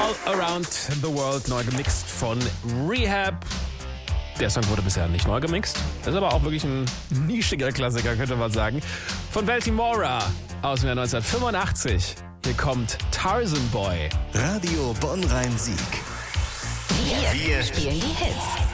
All Around the World, neu gemixt von Rehab. Der Song wurde bisher nicht neu gemixt, ist aber auch wirklich ein nischiger Klassiker, könnte man sagen. Von Baltimora aus dem Jahr 1985. Hier kommt Tarzan Boy. Radio Bonn-Rhein-Sieg. Wir spielen die Hits.